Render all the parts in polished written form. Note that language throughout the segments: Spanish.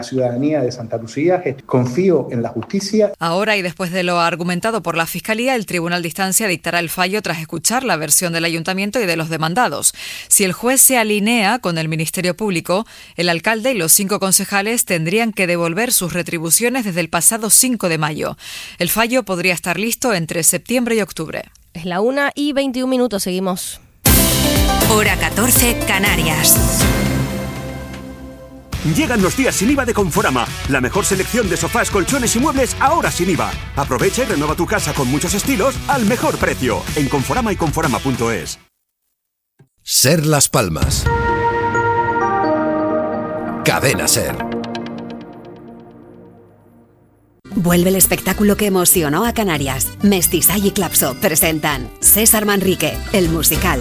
ciudadanía de Santa Lucía, confío en la justicia. Ahora, y después de lo argumentado por la Fiscalía, el Tribunal de Instancia dictará el fallo tras escuchar la versión del Ayuntamiento y de los demandados. Si el juez se alinea con el Ministerio Público, el alcalde y los 5 concejales tendrían que devolver sus retribuciones desde el pasado 5 de mayo. El fallo podría estar listo entre septiembre y octubre. Es la 1:21, seguimos. Hora 14, Canarias. Llegan los días sin IVA de Conforama. La mejor selección de sofás, colchones y muebles ahora sin IVA. Aprovecha y renueva tu casa con muchos estilos al mejor precio. En Conforama y Conforama.es. Ser Las Palmas. Cadena Ser. Vuelve el espectáculo que emocionó a Canarias. Mestizay y Clapso presentan César Manrique, el musical.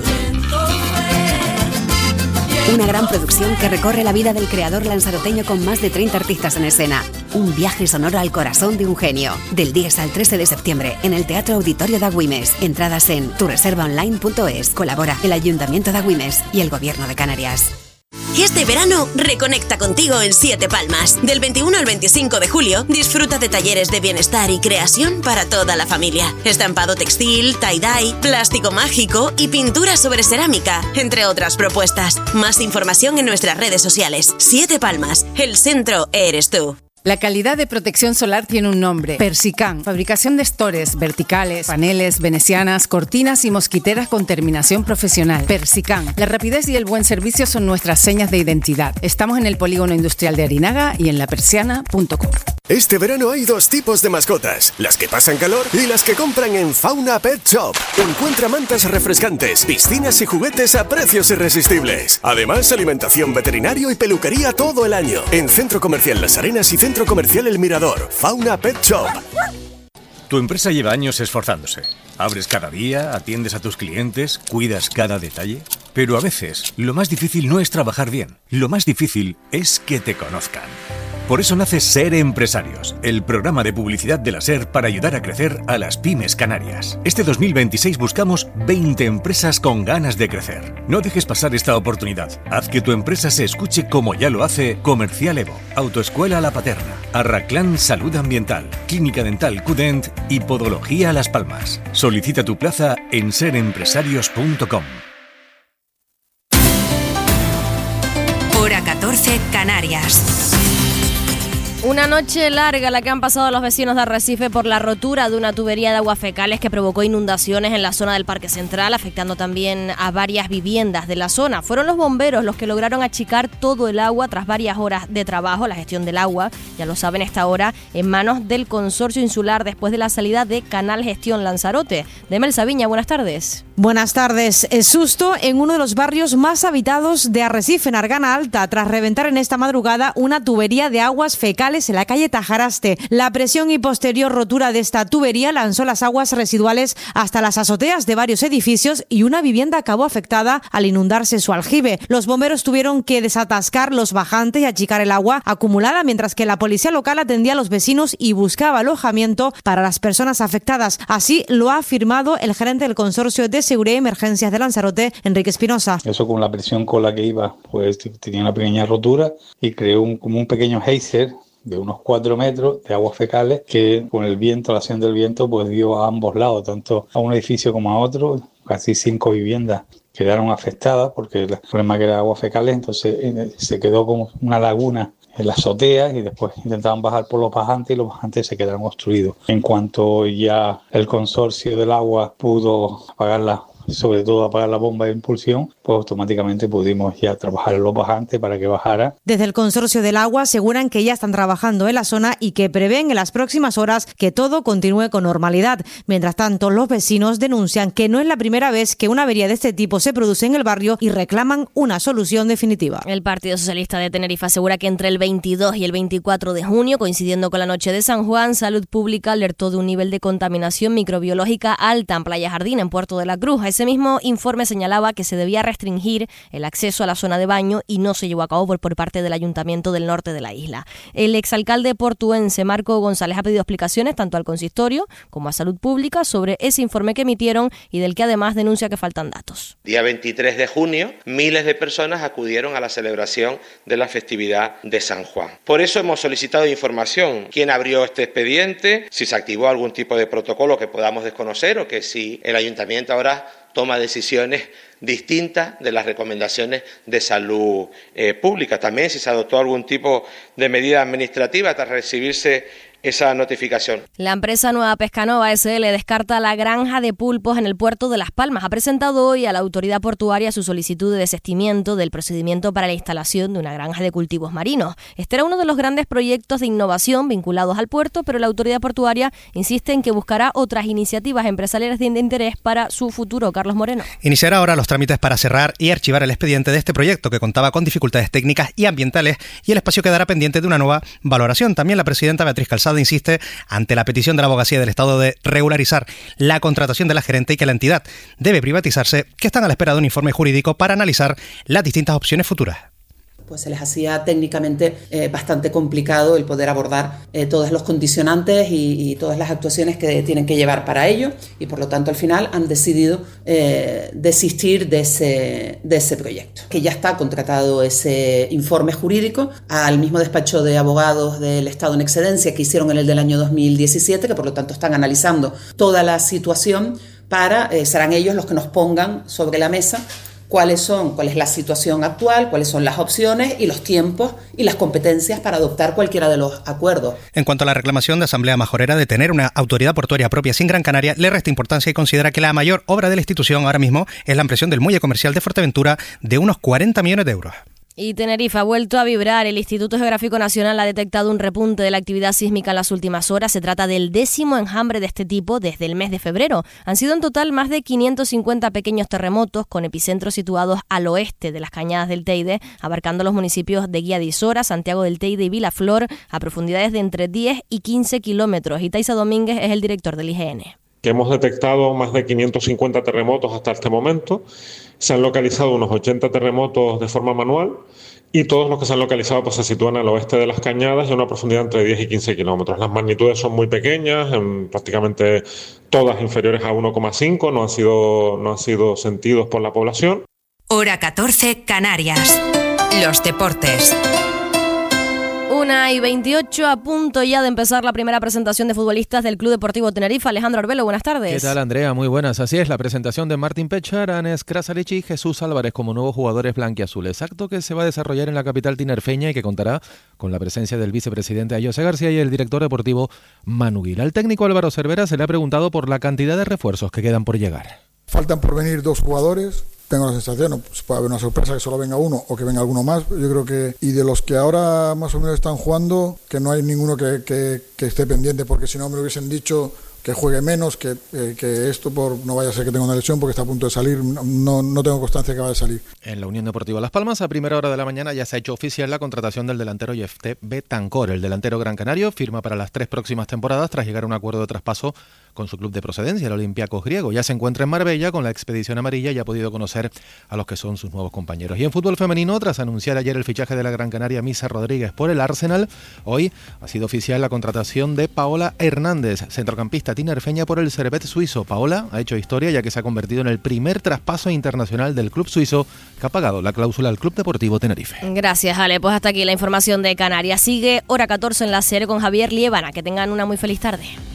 Una gran producción que recorre la vida del creador lanzaroteño con más de 30 artistas en escena. Un viaje sonoro al corazón de un genio. Del 10 al 13 de septiembre en el Teatro Auditorio de Agüimes. Entradas en tureservaonline.es. Colabora el Ayuntamiento de Agüimes y el Gobierno de Canarias. Este verano, reconecta contigo en Siete Palmas. Del 21 al 25 de julio, disfruta de talleres de bienestar y creación para toda la familia. Estampado textil, tie-dye, plástico mágico y pintura sobre cerámica, entre otras propuestas. Más información en nuestras redes sociales. Siete Palmas, el centro eres tú. La calidad de protección solar tiene un nombre: Persican. Fabricación de estores, verticales, paneles, venecianas, cortinas y mosquiteras con terminación profesional. Persican. La rapidez y el buen servicio son nuestras señas de identidad. Estamos en el Polígono Industrial de Arinaga y en lapersiana.com. Este verano hay 2 tipos de mascotas: las que pasan calor y las que compran en Fauna Pet Shop. Encuentra mantas refrescantes, piscinas y juguetes a precios irresistibles. Además, alimentación, veterinario y peluquería todo el año. En Centro Comercial Las Arenas y Centro Comercial El Mirador. Fauna Pet Shop. Tu empresa lleva años esforzándose. Abres cada día, atiendes a tus clientes, cuidas cada detalle. Pero a veces, lo más difícil no es trabajar bien. Lo más difícil es que te conozcan. Por eso nace Ser Empresarios, el programa de publicidad de la SER para ayudar a crecer a las pymes canarias. Este 2026 buscamos 20 empresas con ganas de crecer. No dejes pasar esta oportunidad. Haz que tu empresa se escuche como ya lo hace Comercial Evo, Autoescuela La Paterna, Arraclán Salud Ambiental, Clínica Dental Cudent y Podología Las Palmas. Solicita tu plaza en serempresarios.com. Hora 14, Canarias. Una noche larga la que han pasado los vecinos de Arrecife por la rotura de una tubería de aguas fecales que provocó inundaciones en la zona del Parque Central, afectando también a varias viviendas de la zona. Fueron los bomberos los que lograron achicar todo el agua tras varias horas de trabajo. La gestión del agua, ya lo saben, está ahora en manos del Consorcio Insular después de la salida de Canal Gestión Lanzarote. Demel Sabiña, buenas tardes. Buenas tardes. El susto en uno de los barrios más habitados de Arrecife, en Argana Alta, tras reventar en esta madrugada una tubería de aguas fecales en la calle Tajaraste. La presión y posterior rotura de esta tubería lanzó las aguas residuales hasta las azoteas de varios edificios y una vivienda acabó afectada al inundarse su aljibe. Los bomberos tuvieron que desatascar los bajantes y achicar el agua acumulada, mientras que la policía local atendía a los vecinos y buscaba alojamiento para las personas afectadas. Así lo ha afirmado el gerente del Consorcio de Seguridad y Emergencias de Lanzarote, Enrique Espinosa. Eso, con la presión con la que iba, pues tenía una pequeña rotura y creó como un pequeño geyser de unos 4 metros de aguas fecales que con el viento, la acción del viento, pues dio a ambos lados, tanto a un edificio como a otro. Casi 5 viviendas quedaron afectadas porque el problema que era aguas fecales, entonces se quedó como una laguna en las azoteas y después intentaban bajar por los bajantes y los bajantes se quedaron obstruidos. En cuanto ya el consorcio del agua pudo apagarla, sobre todo apagar la bomba de impulsión, pues automáticamente pudimos ya trabajar en los bajantes para que bajara. Desde el Consorcio del Agua aseguran que ya están trabajando en la zona y que prevén en las próximas horas que todo continúe con normalidad. Mientras tanto, los vecinos denuncian que no es la primera vez que una avería de este tipo se produce en el barrio y reclaman una solución definitiva. El Partido Socialista de Tenerife asegura que entre el 22 y el 24 de junio, coincidiendo con la noche de San Juan, Salud Pública alertó de un nivel de contaminación microbiológica alta en Playa Jardín, en Puerto de la Cruz. A ese Ese mismo informe señalaba que se debía restringir el acceso a la zona de baño y no se llevó a cabo por parte del Ayuntamiento del Norte de la isla. El exalcalde portuense Marco González ha pedido explicaciones tanto al consistorio como a Salud Pública sobre ese informe que emitieron y del que además denuncia que faltan datos. Día 23 de junio, miles de personas acudieron a la celebración de la festividad de San Juan. Por eso hemos solicitado información. ¿Quién abrió este expediente? Si se activó algún tipo de protocolo que podamos desconocer o que si el ayuntamiento ahora toma decisiones distintas de las recomendaciones de salud pública. También si se adoptó algún tipo de medida administrativa tras recibirse esa notificación. La empresa Nueva Pescanova SL descarta la granja de pulpos en el puerto de Las Palmas. Ha presentado hoy a la autoridad portuaria su solicitud de desistimiento del procedimiento para la instalación de una granja de cultivos marinos. Este era uno de los grandes proyectos de innovación vinculados al puerto, pero la autoridad portuaria insiste en que buscará otras iniciativas empresariales de interés para su futuro. Carlos Moreno. Iniciará ahora los trámites para cerrar y archivar el expediente de este proyecto que contaba con dificultades técnicas y ambientales y el espacio quedará pendiente de una nueva valoración. También la presidenta Beatriz Calzada insiste ante la petición de la Abogacía del Estado de regularizar la contratación de la gerente y que la entidad debe privatizarse, que están a la espera de un informe jurídico para analizar las distintas opciones futuras. Pues se les hacía técnicamente bastante complicado el poder abordar todos los condicionantes y todas las actuaciones que tienen que llevar para ello y por lo tanto al final han decidido desistir de ese proyecto. Que ya está contratado ese informe jurídico al mismo despacho de abogados del Estado en excedencia que hicieron en el del año 2017, que por lo tanto están analizando toda la situación serán ellos los que nos pongan sobre la mesa cuál es la situación actual, cuáles son las opciones y los tiempos y las competencias para adoptar cualquiera de los acuerdos. En cuanto a la reclamación de Asamblea Majorera de tener una autoridad portuaria propia sin Gran Canaria, le resta importancia y considera que la mayor obra de la institución ahora mismo es la ampliación del muelle comercial de Fuerteventura de unos 40 millones de euros. Y Tenerife ha vuelto a vibrar. El Instituto Geográfico Nacional ha detectado un repunte de la actividad sísmica en las últimas horas. Se trata del 10º enjambre de este tipo desde el mes de febrero. Han sido en total más de 550 pequeños terremotos con epicentros situados al oeste de las Cañadas del Teide, abarcando los municipios de Guía de Isora, Santiago del Teide y Vilaflor, a profundidades de entre 10 y 15 kilómetros. Y Taisa Domínguez es el director del IGN. Que hemos detectado más de 550 terremotos hasta este momento. Se han localizado unos 80 terremotos de forma manual y todos los que se han localizado pues se sitúan al oeste de las Cañadas y a una profundidad entre 10 y 15 kilómetros. Las magnitudes son muy pequeñas, prácticamente todas inferiores a 1,5, no han sido sentidos por la población. Hora 14, Canarias. Los deportes. 1:28, a punto ya de empezar la primera presentación de futbolistas del Club Deportivo Tenerife. Alejandro Arbelo, buenas tardes. ¿Qué tal, Andrea? Muy buenas. Así es, la presentación de Martín Pechar, Anes Krasalic y Jesús Álvarez como nuevos jugadores blanquiazules. Acto que se va a desarrollar en la capital tinerfeña y que contará con la presencia del vicepresidente José García y el director deportivo Manu Guil. Al técnico Álvaro Cervera se le ha preguntado por la cantidad de refuerzos que quedan por llegar. Faltan por venir 2 jugadores. Tengo la sensación, pues puede haber una sorpresa que solo venga uno o que venga alguno más. Yo creo que, y de los que ahora más o menos están jugando, que no hay ninguno que esté pendiente, porque si no me lo hubiesen dicho que juegue menos, que esto no vaya a ser que tenga una lesión porque está a punto de salir, no tengo constancia que vaya a salir. En la Unión Deportiva Las Palmas, a primera hora de la mañana ya se ha hecho oficial la contratación del delantero Yefté Betancor. El delantero gran canario firma para las 3 próximas temporadas tras llegar a un acuerdo de traspaso con su club de procedencia, el Olympiacos griego. Ya se encuentra en Marbella con la expedición amarilla y ha podido conocer a los que son sus nuevos compañeros. Y en fútbol femenino, tras anunciar ayer el fichaje de la gran canaria Misa Rodríguez por el Arsenal, hoy ha sido oficial la contratación de Paola Hernández, centrocampista tinerfeña por el Servette suizo. Paola ha hecho historia ya que se ha convertido en el primer traspaso internacional del club suizo que ha pagado la cláusula al Club Deportivo Tenerife. Gracias, Ale. Pues hasta aquí la información de Canarias. Sigue Hora 14 en la serie con Javier Liébana. Que tengan una muy feliz tarde.